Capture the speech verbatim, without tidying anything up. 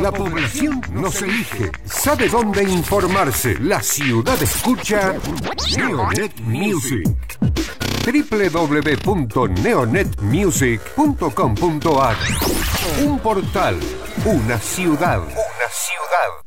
La población nos elige. ¿Sabe dónde informarse? La ciudad escucha Neonet Music. doble u doble u doble u punto neonet music punto com punto a r. Un portal, una ciudad, una ciudad.